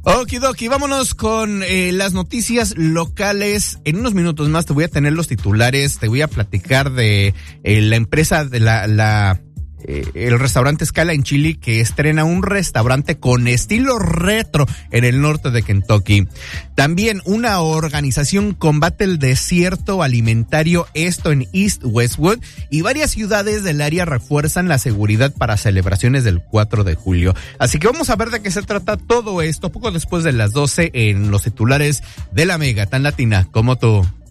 Okidoki, vámonos con las noticias locales. En unos minutos más te voy a tener los titulares, te voy a platicar de la empresa de el restaurante Scala en Chile, que estrena un restaurante con estilo retro en el norte de Kentucky. También una organización combate el desierto alimentario, esto en East Westwood, y varias ciudades del área refuerzan la seguridad para celebraciones del 4 de julio. Así que vamos a ver de qué se trata todo esto poco después de las 12 en los titulares de la Mega, tan latina como tú.